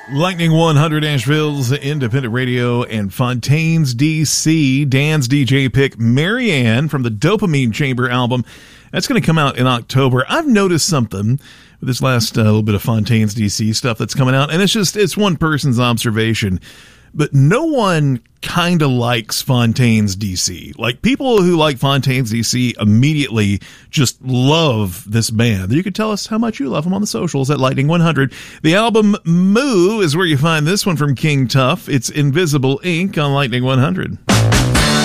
Lightning 100 Asheville's independent radio and Fontaines DC. Dan's DJ pick, Marianne from the Dopamine Chamber album. That's going to come out in October. I've noticed something with this last little bit of Fontaines DC stuff that's coming out, and it's one person's observation, but no one kind of likes Fontaines DC. Like, people who like Fontaines DC immediately just love this band. You could tell us how much you love them on the socials at Lightning 100. The album Moo is where you find this one from King Tuff. It's Invisible Ink on Lightning 100.